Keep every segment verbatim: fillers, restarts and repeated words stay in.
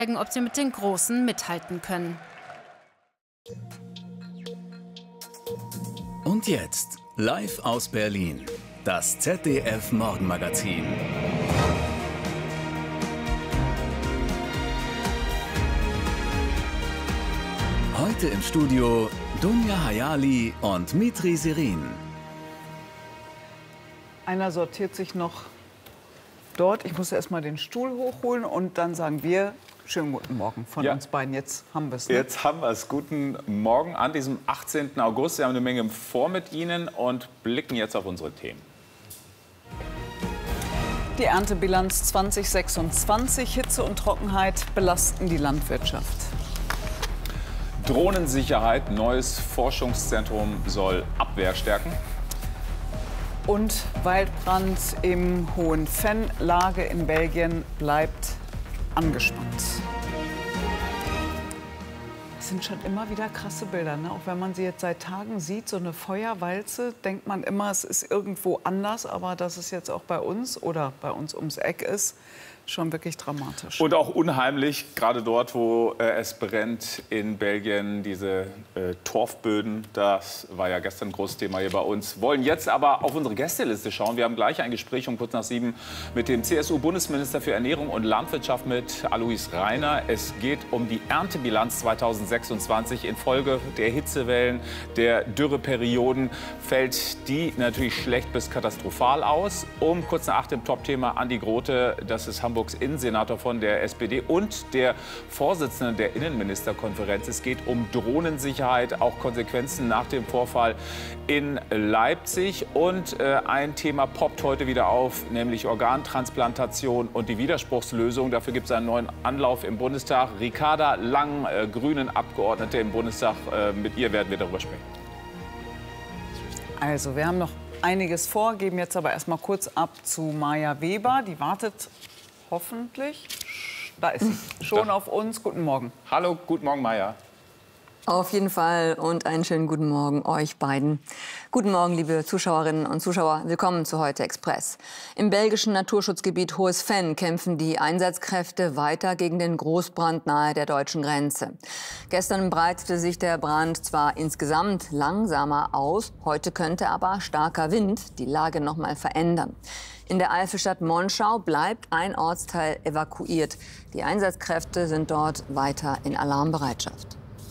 ob sie mit den Großen mithalten können. Und jetzt, live aus Berlin, das Z D F-Morgenmagazin. Heute im Studio Dunja Hayali und Mitri Serin. Einer sortiert sich noch dort. Ich muss erst mal den Stuhl hochholen und dann sagen wir schönen guten Morgen von Ja. uns beiden. Jetzt haben wir es. Ne? Jetzt haben wir es. Guten Morgen an diesem achtzehnten August. Wir haben eine Menge vor mit Ihnen und blicken jetzt auf unsere Themen. Die Erntebilanz zwanzig sechsundzwanzig. Hitze und Trockenheit belasten die Landwirtschaft. Drohnensicherheit. Neues Forschungszentrum soll Abwehr stärken. Und Waldbrand im Hohenfenn. Lage in Belgien bleibt angespannt. Das sind schon immer wieder krasse Bilder, ne? Auch wenn man sie jetzt seit Tagen sieht, so eine Feuerwalze, denkt man immer, es ist irgendwo anders. Aber dass es jetzt auch bei uns oder bei uns ums Eck ist, schon wirklich dramatisch. Und auch unheimlich, gerade dort, wo äh, es brennt in Belgien, diese äh, Torfböden. Das war ja gestern ein großes Thema hier bei uns. Wollen jetzt aber auf unsere Gästeliste schauen. Wir haben gleich ein Gespräch um kurz nach sieben mit dem C S U-Bundesminister für Ernährung und Landwirtschaft mit Alois Rainer. Es geht um die Erntebilanz zweitausendsechsundzwanzig. Infolge der Hitzewellen, der Dürreperioden fällt die natürlich schlecht bis katastrophal aus. Um kurz nach acht im Top-Thema Andi Grote, das ist Hamburgs Innensenator von der S P D und der Vorsitzende der Innenministerkonferenz. Es geht um Drohnensicherheit, auch Konsequenzen nach dem Vorfall in Leipzig. Und äh, ein Thema poppt heute wieder auf, nämlich Organtransplantation und die Widerspruchslösung. Dafür gibt es einen neuen Anlauf im Bundestag. Ricarda Lang, äh, Grünen-Abgeordnete im Bundestag, äh, mit ihr werden wir darüber sprechen. Also, wir haben noch einiges vor, geben jetzt aber erst mal kurz ab zu Maja Weber. Die wartet hoffentlich, da ist sie, schon Da. auf uns. Guten Morgen. Hallo, guten Morgen, Maja. Auf jeden Fall und einen schönen guten Morgen euch beiden. Guten Morgen, liebe Zuschauerinnen und Zuschauer. Willkommen zu Heute Express. Im belgischen Naturschutzgebiet Hohes-Venn kämpfen die Einsatzkräfte weiter gegen den Großbrand nahe der deutschen Grenze. Gestern breitete sich der Brand zwar insgesamt langsamer aus, heute könnte aber starker Wind die Lage noch mal verändern. In der Eifelstadt Monschau bleibt ein Ortsteil evakuiert. Die Einsatzkräfte sind dort weiter in Alarmbereitschaft.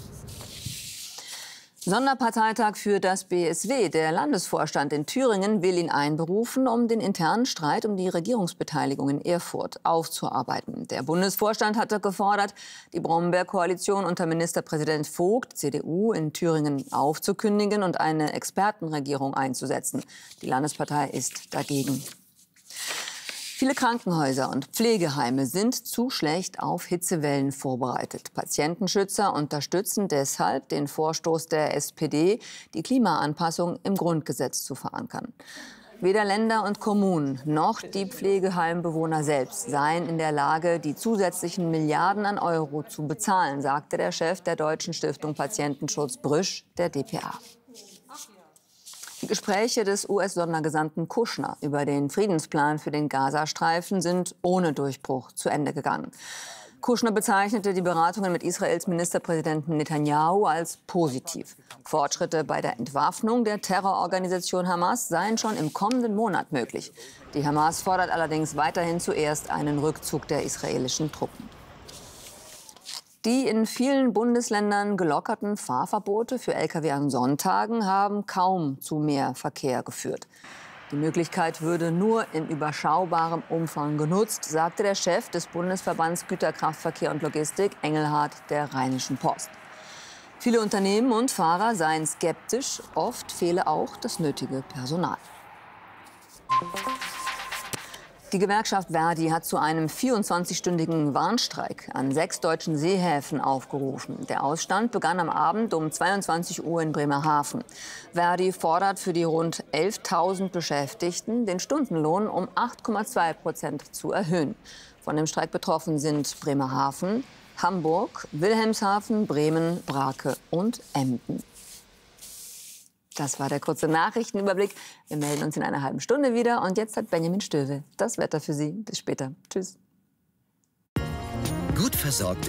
Sonderparteitag für das B S W. Der Landesvorstand in Thüringen will ihn einberufen, um den internen Streit um die Regierungsbeteiligung in Erfurt aufzuarbeiten. Der Bundesvorstand hatte gefordert, die Brombeer-Koalition unter Ministerpräsident Vogt, C D U, in Thüringen aufzukündigen und eine Expertenregierung einzusetzen. Die Landespartei ist dagegen. Viele Krankenhäuser und Pflegeheime sind zu schlecht auf Hitzewellen vorbereitet. Patientenschützer unterstützen deshalb den Vorstoß der S P D, die Klimaanpassung im Grundgesetz zu verankern. Weder Länder und Kommunen noch die Pflegeheimbewohner selbst seien in der Lage, die zusätzlichen Milliarden an Euro zu bezahlen, sagte der Chef der Deutschen Stiftung Patientenschutz Brüsch der D P A. Die Gespräche des U S-Sondergesandten Kushner über den Friedensplan für den Gazastreifen sind ohne Durchbruch zu Ende gegangen. Kushner bezeichnete die Beratungen mit Israels Ministerpräsidenten Netanyahu als positiv. Fortschritte bei der Entwaffnung der Terrororganisation Hamas seien schon im kommenden Monat möglich. Die Hamas fordert allerdings weiterhin zuerst einen Rückzug der israelischen Truppen. Die in vielen Bundesländern gelockerten Fahrverbote für L K W an Sonntagen haben kaum zu mehr Verkehr geführt. Die Möglichkeit würde nur in überschaubarem Umfang genutzt, sagte der Chef des Bundesverbands Güterkraftverkehr und Logistik, Engelhardt, der Rheinischen Post. Viele Unternehmen und Fahrer seien skeptisch, oft fehle auch das nötige Personal. Die Gewerkschaft Verdi hat zu einem vierundzwanzigstündigen Warnstreik an sechs deutschen Seehäfen aufgerufen. Der Ausstand begann am Abend um zweiundzwanzig Uhr in Bremerhaven. Verdi fordert für die rund elftausend Beschäftigten, den Stundenlohn um acht Komma zwei Prozent zu erhöhen. Von dem Streik betroffen sind Bremerhaven, Hamburg, Wilhelmshaven, Bremen, Brake und Emden. Das war der kurze Nachrichtenüberblick. Wir melden uns in einer halben Stunde wieder. Und jetzt hat Benjamin Stöwe das Wetter für Sie. Bis später. Tschüss. Gut versorgt